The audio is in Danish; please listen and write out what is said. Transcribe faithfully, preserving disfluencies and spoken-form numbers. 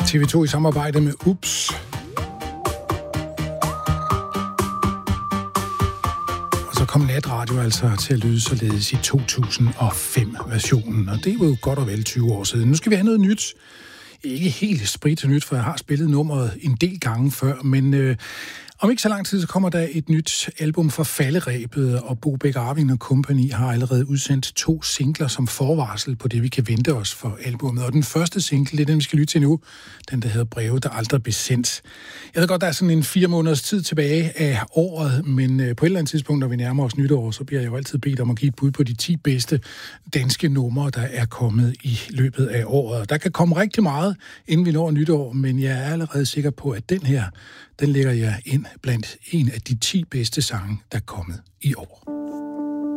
T V to i samarbejde med Ups. Og så kom natradio altså til at lyde således i to tusind og fem-versionen, og det var jo godt og vel tyve år siden. Nu skal vi have noget nyt. Ikke helt sprit nyt, for jeg har spillet nummeret en del gange før, men øh, om ikke så lang tid, så kommer der et nyt album fra Falderebet, og Bo Bæk Arving og Company har allerede udsendt to singler som forvarsel på det, vi kan vente os for albumet. Og den første single, det er den, vi skal lytte til nu, den der hedder Breve, der aldrig blev sendt. Jeg ved godt, der er sådan en fire måneders tid tilbage af året, men øh, på et eller andet tidspunkt, når vi nærmer os nytår, så bliver jeg jo altid bedt om at give et bud på de ti bedste danske numre, der er kommet i løbet af året. Der kan komme rigtig meget, inden vi når nytår, men jeg er allerede sikker på, at den her, den lægger jeg ind blandt en af de ti bedste sange, der er kommet i år.